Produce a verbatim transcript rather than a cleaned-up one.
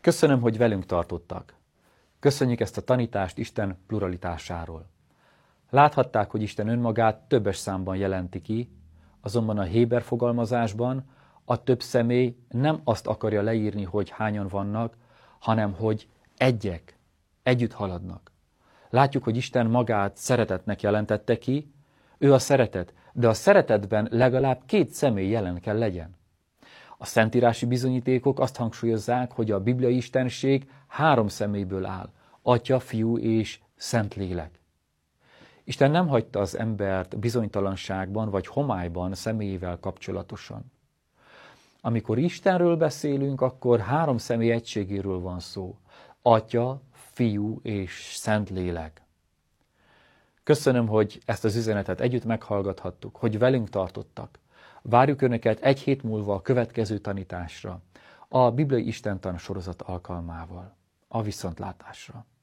Köszönöm, hogy velünk tartottak. Köszönjük ezt a tanítást Isten pluralitásáról. Láthatták, hogy Isten önmagát többes számban jelenti ki, azonban a héber fogalmazásban a több személy nem azt akarja leírni, hogy hányan vannak, hanem hogy egyek, együtt haladnak. Látjuk, hogy Isten magát szeretetnek jelentette ki, ő a szeretet, de a szeretetben legalább két személy jelen kell legyen. A szentírási bizonyítékok azt hangsúlyozzák, hogy a bibliai istenség három személyből áll, Atya, Fiú és Szentlélek. Isten nem hagyta az embert bizonytalanságban vagy homályban személyével kapcsolatosan. Amikor Istenről beszélünk, akkor három személy egységéről van szó. Atya, Fiú és Szentlélek. Köszönöm, hogy ezt az üzenetet együtt meghallgathattuk, hogy velünk tartottak. Várjuk Önöket egy hét múlva a következő tanításra, a Bibliai Istentan sorozat alkalmával. A viszontlátásra!